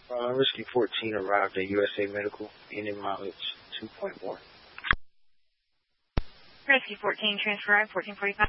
Risky 14 arrived at USA Medical, Indian mileage 2.1. Rescue 14, transfer ride 1445.